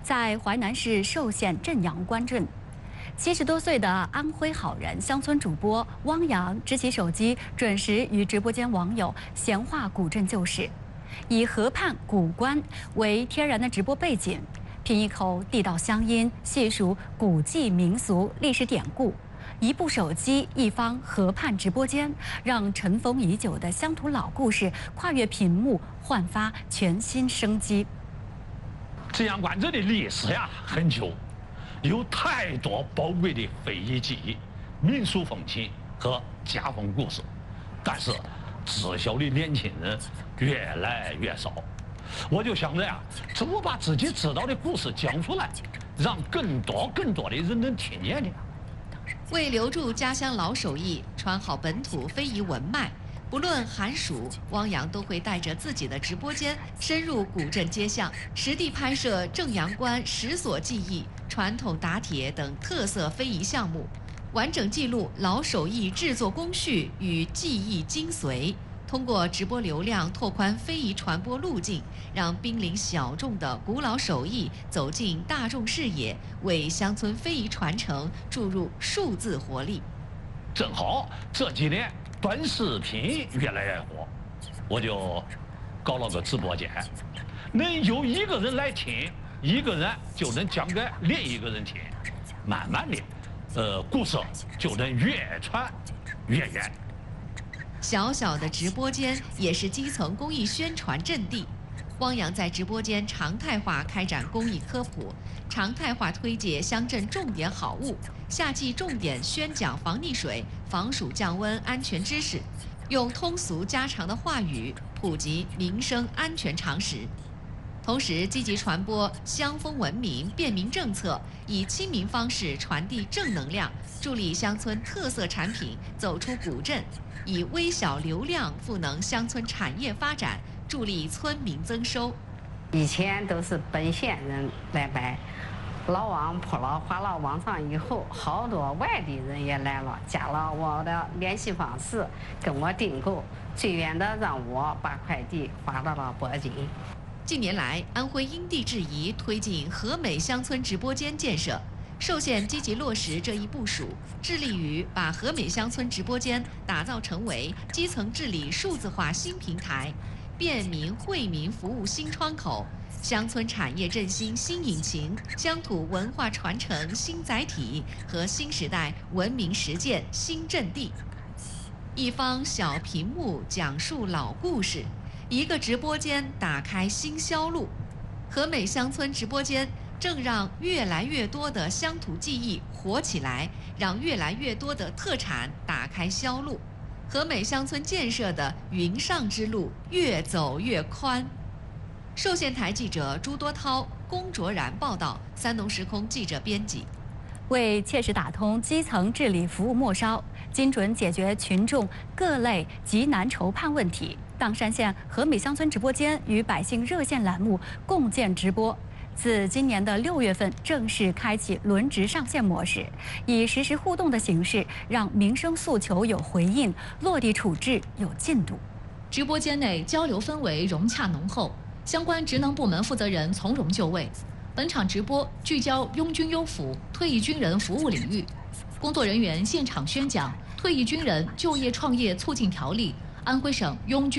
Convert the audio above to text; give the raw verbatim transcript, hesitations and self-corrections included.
在淮南市寿县镇阳关镇，七十多岁的安徽好人乡村主播汪洋支起手机，准时与直播间网友闲话古镇旧事，以河畔古关为天然的直播背景，品一口地道乡音，细数古迹民俗、历史典故。一部手机，一方河畔直播间，让尘封已久的乡土老故事跨越屏幕，焕发全新生机。 镇阳关镇的历史呀很久，有太多宝贵的非遗记忆、民俗风情和家风故事，但是知晓的年轻人越来越少。我就想着呀，怎么把自己知道的故事讲出来，让更多更多的人能听见呢？ 为留住家乡老手艺，传好本土非遗文脉，不论寒暑，汪洋都会带着自己的直播间深入古镇街巷，实地拍摄正阳关十所技艺、传统打铁等特色非遗项目，完整记录老手艺制作工序与技艺精髓。通过直播流量拓宽非遗传播路径，让濒临小众的古老手艺走进大众视野，为乡村非遗传承注入数字活力。 正好这几年短视频越来越火，我就搞了个直播间，能有一个人来听，一个人就能讲给另一个人听，慢慢的，呃，故事就能越传越远。 小小的直播间也是基层公益宣传阵地。汪洋在直播间常态化开展公益科普，常态化推介乡镇重点好物，夏季重点宣讲防溺水、防暑降温安全知识，用通俗家常的话语普及民生安全常识。同时，积极传播乡风文明便民政策，以亲民方式传递正能量，助力乡村特色产品走出古镇，以微小流量赋能乡村产业发展，助力村民增收。 以前都是本县人来摆，老王铺了发到网上以后，好多外地人也来了，加了我的联系方式，跟我订购，最远的让我把快递发到了铂金。 近年来，安徽因地制宜推进和美乡村直播间建设，寿县积极落实这一部署，致力于把和美乡村直播间打造成为基层治理数字化新平台、便民惠民服务新窗口、乡村产业振兴新引擎、乡土文化传承新载体和新时代文明实践新阵地。一方小屏幕讲述老故事，一个直播间打开新销路。和美乡村直播间正让越来越多的乡土技艺活起来，让越来越多的特产打开销路。和美乡村建设的云上之路越走越宽。寿县台记者朱多涛、龚卓然报道，三农时空记者编辑。 为切实打通基层治理服务末梢，精准解决群众各类急难愁盼问题，砀山县和美乡村直播间与百姓热线栏目共建直播，自今年的六月份正式开启轮值上线模式，以实时互动的形式，让民生诉求有回应，落地处置有进度。 直播间内交流氛围融洽浓厚，相关职能部门负责人从容就位。本场直播聚焦拥军优抚、退役军人服务领域，工作人员现场宣讲《退役军人就业创业促进条例》、安徽省拥军